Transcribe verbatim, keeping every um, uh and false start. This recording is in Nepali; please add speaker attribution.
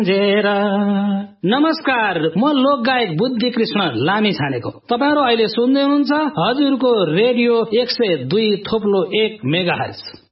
Speaker 1: नमस्कार, म लोकगायक बुद्धि कृष्ण लामी छानेको। तपाईहरु अहिले सुन्दै हुनुहुन्छ हजुरको रेडियो एक सय दुई थोप्लो एक मेगाहर्ज।